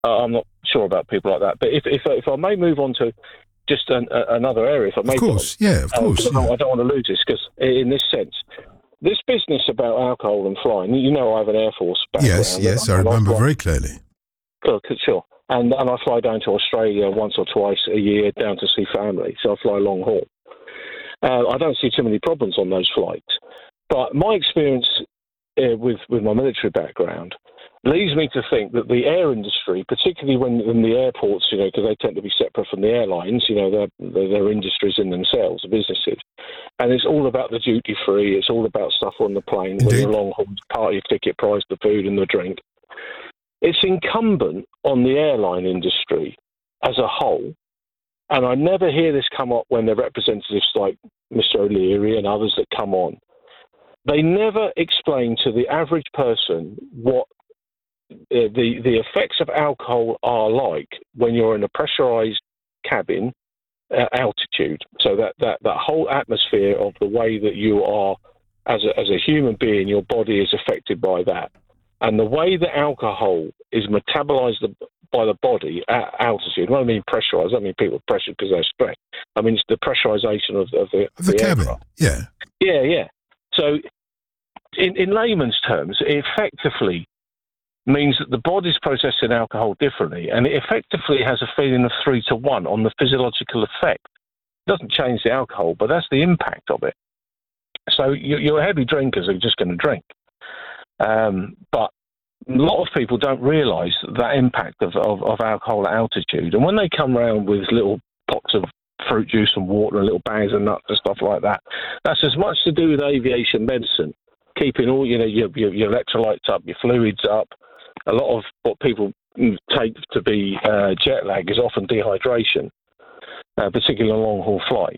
I'm not sure about people like that. But if I may move on to just another area, if I may. Of course, of course. I don't want to lose this, because in this sense, this business about alcohol and flying, I have an Air Force background. Yes, I remember very clearly. Sure. And I fly down to Australia once or twice a year down to see family, so I fly long haul. I don't see too many problems on those flights. But my experience with my military background leads me to think that the air industry, particularly when in the airports, because they tend to be separate from the airlines, they're industries in themselves, businesses. And it's all about the duty free. It's all about stuff on the plane, when you're long haul, party ticket price, the food and the drink. It's incumbent on the airline industry as a whole, and I never hear this come up when the representatives like Mr. O'Leary and others that come on. They never explain to the average person what the effects of alcohol are like when you're in a pressurized cabin, altitude. So that whole atmosphere of the way that you are as a human being, your body is affected by that. And the way that alcohol is metabolized by the body at altitude, when I mean pressurized, I don't mean people are pressured because they're stressed. I mean, it's the pressurization of the cabin. aircraft. Yeah. So in layman's terms, it effectively means that the body's processing alcohol differently, and it effectively has a feeling of 3 to 1 on the physiological effect. It doesn't change the alcohol, but that's the impact of it. So your heavy drinkers are just going to drink. But a lot of people don't realise that impact of alcohol at altitude. And when they come around with little pots of fruit juice and water and little bags of nuts and stuff like that, that's as much to do with aviation medicine, keeping all your electrolytes up, your fluids up. A lot of what people take to be jet lag is often dehydration, particularly on long-haul flights.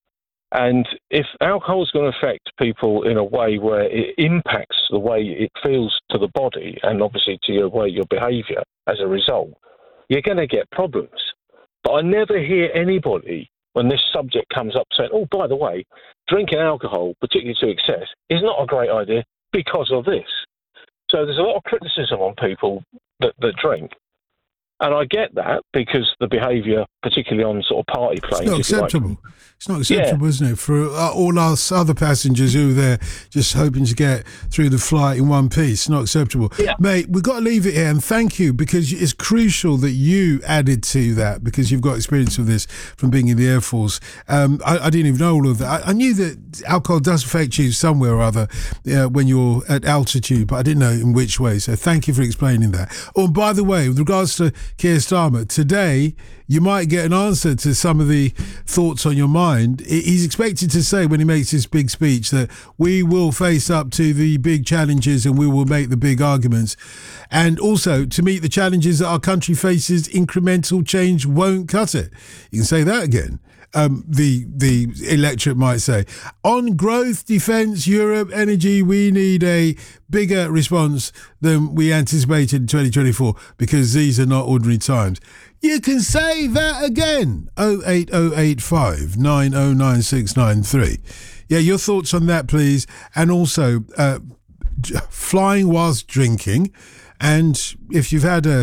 And if alcohol is going to affect people in a way where it impacts the way it feels to the body and obviously to your behaviour as a result, you're going to get problems. But I never hear anybody, when this subject comes up, saying, oh, by the way, drinking alcohol, particularly to excess, is not a great idea because of this. So there's a lot of criticism on people that drink. And I get that because the behaviour, particularly on sort of party planes... It's not acceptable. It's not acceptable, isn't it? For all us other passengers who are there just hoping to get through the flight in one piece. It's not acceptable. Yeah. Mate, we've got to leave it here. And thank you, because it's crucial that you added to that, because you've got experience of this from being in the Air Force. I didn't even know all of that. I knew that alcohol does affect you somewhere or other when you're at altitude, but I didn't know in which way. So thank you for explaining that. Oh, and by the way, with regards to Keir Starmer, today you might get an answer to some of the thoughts on your mind. He's expected to say, when he makes his big speech, that we will face up to the big challenges and we will make the big arguments. And also, to meet the challenges that our country faces, incremental change won't cut it. You can say that again. The electorate might say. On growth, defence, Europe, energy, we need a bigger response than we anticipated in 2024, because these are not ordinary times. You can say that again. 08085 909693. Yeah, your thoughts on that, please. And also, flying whilst drinking. And if you've had a